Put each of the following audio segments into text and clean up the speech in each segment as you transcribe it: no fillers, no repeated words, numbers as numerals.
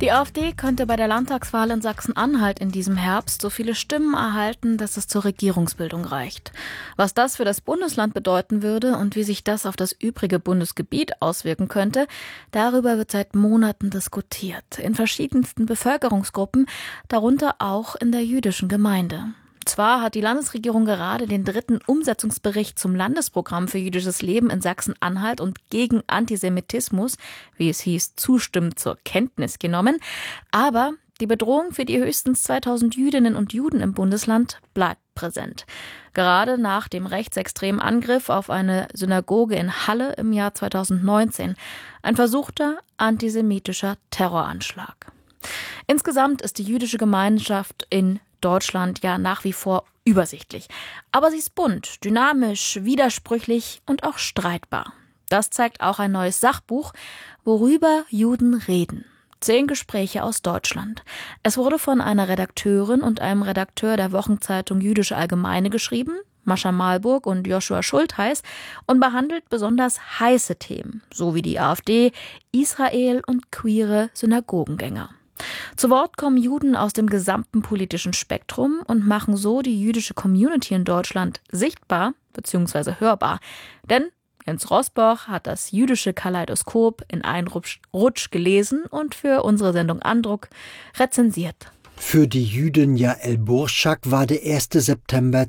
Die AfD könnte bei der Landtagswahl in Sachsen-Anhalt in diesem Herbst so viele Stimmen erhalten, dass es zur Regierungsbildung reicht. Was das für das Bundesland bedeuten würde und wie sich das auf das übrige Bundesgebiet auswirken könnte, darüber wird seit Monaten diskutiert. In verschiedensten Bevölkerungsgruppen, darunter auch in der jüdischen Gemeinde. Zwar hat die Landesregierung gerade den 3. Umsetzungsbericht zum Landesprogramm für jüdisches Leben in Sachsen-Anhalt und gegen Antisemitismus, wie es hieß, zustimmend zur Kenntnis genommen, aber die Bedrohung für die höchstens 2000 Jüdinnen und Juden im Bundesland bleibt präsent. Gerade nach dem rechtsextremen Angriff auf eine Synagoge in Halle im Jahr 2019. Ein versuchter antisemitischer Terroranschlag. Insgesamt ist die jüdische Gemeinschaft in Deutschland ja nach wie vor übersichtlich. Aber sie ist bunt, dynamisch, widersprüchlich und auch streitbar. Das zeigt auch ein neues Sachbuch, worüber Juden reden. 10 Gespräche aus Deutschland. Es wurde von einer Redakteurin und einem Redakteur der Wochenzeitung Jüdische Allgemeine geschrieben, Mascha Malburg und Joshua Schultheis, und behandelt besonders heiße Themen, so wie die AfD, Israel und queere Synagogengänger. Zu Wort kommen Juden aus dem gesamten politischen Spektrum und machen so die jüdische Community in Deutschland sichtbar bzw. hörbar. Denn Jens Rosbach hat das jüdische Kaleidoskop in einen Rutsch gelesen und für unsere Sendung Andruck rezensiert. Für die Jüdin Jael Burschak war der 1. September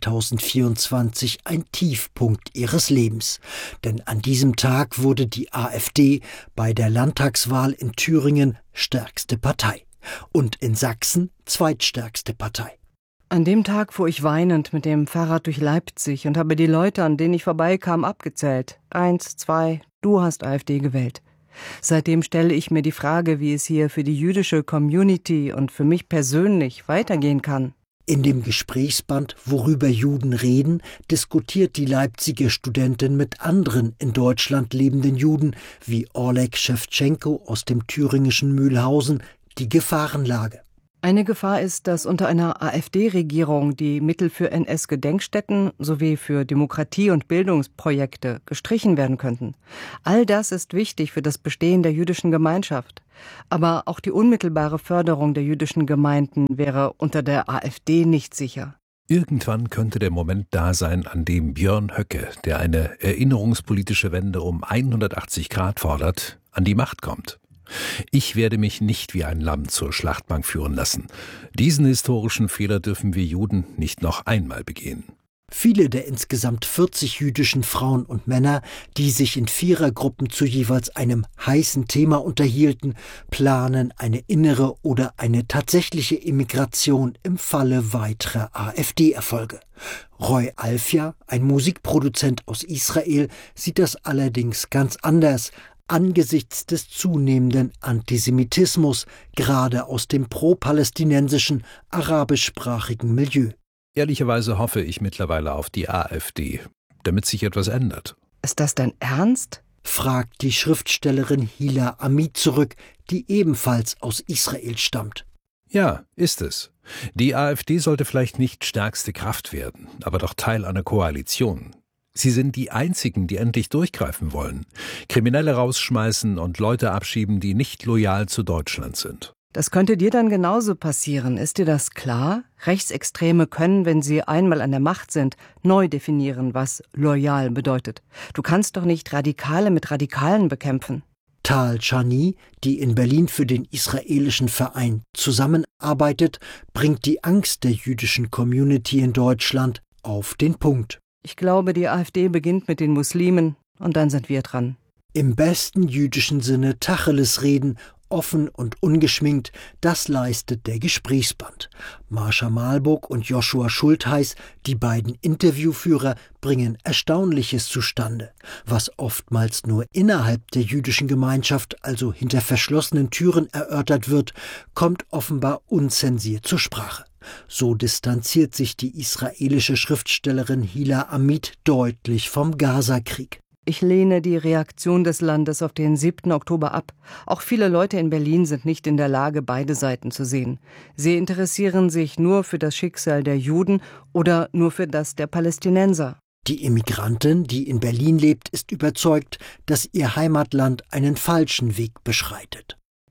2024 ein Tiefpunkt ihres Lebens. Denn an diesem Tag wurde die AfD bei der Landtagswahl in Thüringen stärkste Partei und in Sachsen zweitstärkste Partei. An dem Tag fuhr ich weinend mit dem Fahrrad durch Leipzig und habe die Leute, an denen ich vorbeikam, abgezählt. 1, 2, du hast AfD gewählt. Seitdem stelle ich mir die Frage, wie es hier für die jüdische Community und für mich persönlich weitergehen kann. In dem Gesprächsband »Worüber Juden reden« diskutiert die Leipziger Studentin mit anderen in Deutschland lebenden Juden, wie Oleg Schewtschenko aus dem thüringischen Mühlhausen, die Gefahrenlage. Eine Gefahr ist, dass unter einer AfD-Regierung die Mittel für NS-Gedenkstätten sowie für Demokratie- und Bildungsprojekte gestrichen werden könnten. All das ist wichtig für das Bestehen der jüdischen Gemeinschaft. Aber auch die unmittelbare Förderung der jüdischen Gemeinden wäre unter der AfD nicht sicher. Irgendwann könnte der Moment da sein, an dem Björn Höcke, der eine erinnerungspolitische Wende um 180 Grad fordert, an die Macht kommt. Ich werde mich nicht wie ein Lamm zur Schlachtbank führen lassen. Diesen historischen Fehler dürfen wir Juden nicht noch einmal begehen. Viele der insgesamt 40 jüdischen Frauen und Männer, die sich in Vierergruppen zu jeweils einem heißen Thema unterhielten, planen eine innere oder eine tatsächliche Immigration im Falle weiterer AfD-Erfolge. Roy Alfia, ein Musikproduzent aus Israel, sieht das allerdings ganz anders. Angesichts des zunehmenden Antisemitismus, gerade aus dem pro-palästinensischen, arabischsprachigen Milieu. Ehrlicherweise hoffe ich mittlerweile auf die AfD, damit sich etwas ändert. Ist das dein Ernst? Fragt die Schriftstellerin Hila Amit zurück, die ebenfalls aus Israel stammt. Ja, ist es. Die AfD sollte vielleicht nicht stärkste Kraft werden, aber doch Teil einer Koalition. Sie sind die Einzigen, die endlich durchgreifen wollen, Kriminelle rausschmeißen und Leute abschieben, die nicht loyal zu Deutschland sind. Das könnte dir dann genauso passieren. Ist dir das klar? Rechtsextreme können, wenn sie einmal an der Macht sind, neu definieren, was loyal bedeutet. Du kannst doch nicht Radikale mit Radikalen bekämpfen. Tal Shani, die in Berlin für den israelischen Verein zusammenarbeitet, bringt die Angst der jüdischen Community in Deutschland auf den Punkt. Ich glaube, die AfD beginnt mit den Muslimen und dann sind wir dran. Im besten jüdischen Sinne Tacheles reden, offen und ungeschminkt, das leistet der Gesprächsband. Mascha Malburg und Joshua Schultheis, die beiden Interviewführer, bringen Erstaunliches zustande. Was oftmals nur innerhalb der jüdischen Gemeinschaft, also hinter verschlossenen Türen erörtert wird, kommt offenbar unzensiert zur Sprache. So distanziert sich die israelische Schriftstellerin Hila Amit deutlich vom Gaza-Krieg. Ich lehne die Reaktion des Landes auf den 7. Oktober ab. Auch viele Leute in Berlin sind nicht in der Lage, beide Seiten zu sehen. Sie interessieren sich nur für das Schicksal der Juden oder nur für das der Palästinenser. Die Immigrantin, die in Berlin lebt, ist überzeugt, dass ihr Heimatland einen falschen Weg beschreitet.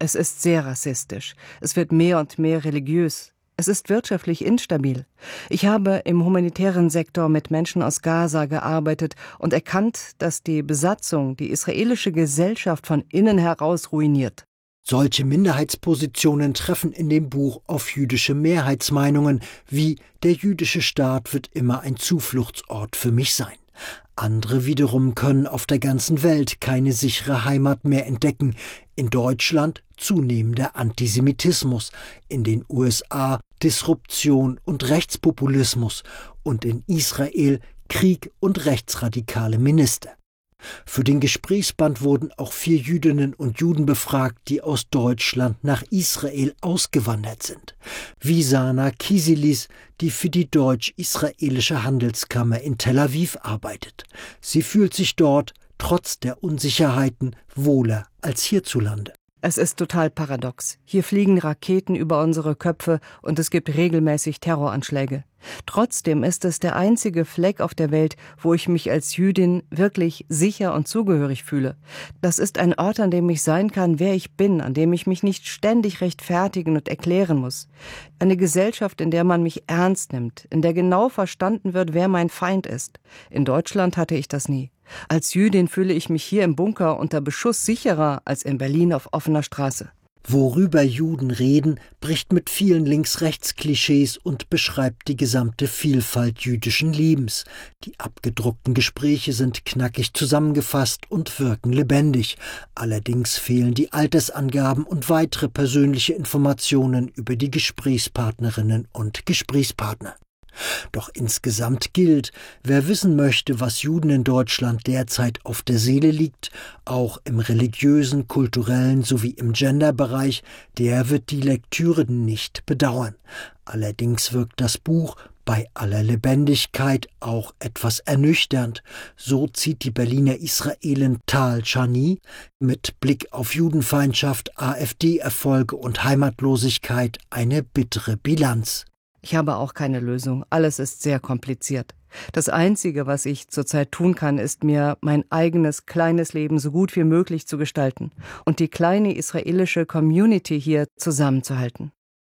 Es ist sehr rassistisch. Es wird mehr und mehr religiös. Es ist wirtschaftlich instabil. Ich habe im humanitären Sektor mit Menschen aus Gaza gearbeitet und erkannt, dass die Besatzung die israelische Gesellschaft von innen heraus ruiniert. Solche Minderheitspositionen treffen in dem Buch auf jüdische Mehrheitsmeinungen, wie der jüdische Staat wird immer ein Zufluchtsort für mich sein. Andere wiederum können auf der ganzen Welt keine sichere Heimat mehr entdecken. In Deutschland zunehmender Antisemitismus, in den USA Disruption und Rechtspopulismus und in Israel Krieg und rechtsradikale Minister. Für den Gesprächsband wurden auch 4 Jüdinnen und Juden befragt, die aus Deutschland nach Israel ausgewandert sind. Wie Sana Kisilis, die für die Deutsch-Israelische Handelskammer in Tel Aviv arbeitet. Sie fühlt sich dort, trotz der Unsicherheiten, wohler als hierzulande. Es ist total paradox. Hier fliegen Raketen über unsere Köpfe und es gibt regelmäßig Terroranschläge. Trotzdem ist es der einzige Fleck auf der Welt, wo ich mich als Jüdin wirklich sicher und zugehörig fühle. Das ist ein Ort, an dem ich sein kann, wer ich bin, an dem ich mich nicht ständig rechtfertigen und erklären muss. Eine Gesellschaft, in der man mich ernst nimmt, in der genau verstanden wird, wer mein Feind ist. In Deutschland hatte ich das nie. Als Jüdin fühle ich mich hier im Bunker unter Beschuss sicherer als in Berlin auf offener Straße. Worüber Juden reden, bricht mit vielen Links-Rechts-Klischees und beschreibt die gesamte Vielfalt jüdischen Lebens. Die abgedruckten Gespräche sind knackig zusammengefasst und wirken lebendig. Allerdings fehlen die Altersangaben und weitere persönliche Informationen über die Gesprächspartnerinnen und Gesprächspartner. Doch insgesamt gilt, wer wissen möchte, was Juden in Deutschland derzeit auf der Seele liegt, auch im religiösen, kulturellen sowie im Genderbereich, der wird die Lektüre nicht bedauern. Allerdings wirkt das Buch bei aller Lebendigkeit auch etwas ernüchternd. So zieht die Berliner Israelin Tal Shani mit Blick auf Judenfeindschaft, AfD-Erfolge und Heimatlosigkeit eine bittere Bilanz. Ich habe auch keine Lösung. Alles ist sehr kompliziert. Das Einzige, was ich zurzeit tun kann, ist mir mein eigenes kleines Leben so gut wie möglich zu gestalten und die kleine israelische Community hier zusammenzuhalten.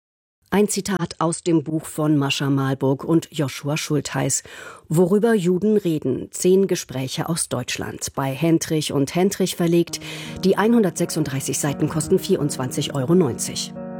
Ein Zitat aus dem Buch von Mascha Malburg und Joshua Schultheiß. Worüber Juden reden. 10 Gespräche aus Deutschland. Bei Hendrich und Hendrich verlegt. Die 136 Seiten kosten 24,90 €.